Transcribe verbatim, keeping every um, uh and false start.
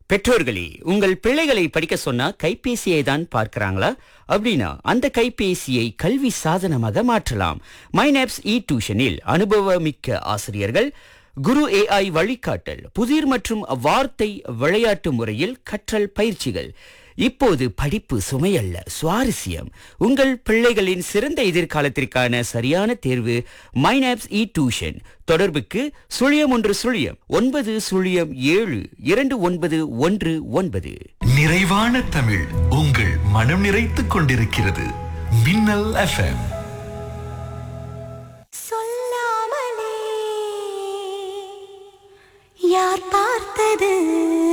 பெற்றோர்களே, உங்கள் பிள்ளைகளை படிக்க சொன்னா கைபேசியை தான் பார்க்கறாங்களா? அப்படின்னா அந்த கைபேசியை கல்வி சாதனமாக மாற்றலாம். மைனாப்ஸ் இ டியூஷனில் அனுபவமிக்க ஆசிரியர்கள், குரு ஏஐ வழிகாட்டல், புதிர் மற்றும் வார்த்தை விளையாட்டு முறையில் கற்றல் பயிற்சிகள். இப்போது படிப்பு சுமையல்ல, சுவாரஸ்யம். உங்கள் பிள்ளைகளின் சிறந்த எதிர்காலத்திற்கான சரியான தேர்வு மைனாப்ஸ் இ டியூஷன். தொடர்புக்கு சுழியம் ஒன்று சுழியம் ஒன்பது சுழியம் ஏழு இரண்டு ஒன்பது ஒன்று ஒன்பது. நிறைவான தமிழ் உங்கள் மனம் நிறைத்துக் கொண்டிருக்கிறது. மின்னல் எஃப்எம். சொல்லாமலே யார் பார்த்தது